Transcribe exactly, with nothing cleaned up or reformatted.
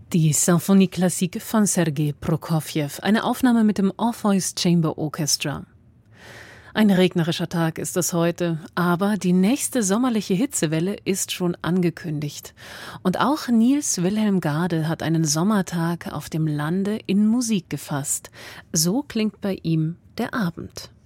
Die Symphonie Classique von Sergei Prokofjew, eine Aufnahme mit dem Orpheus Chamber Orchestra. Ein regnerischer Tag ist es heute, aber die nächste sommerliche Hitzewelle ist schon angekündigt. Und auch Niels Wilhelm Gade hat einen Sommertag auf dem Lande in Musik gefasst. So klingt bei ihm der Abend.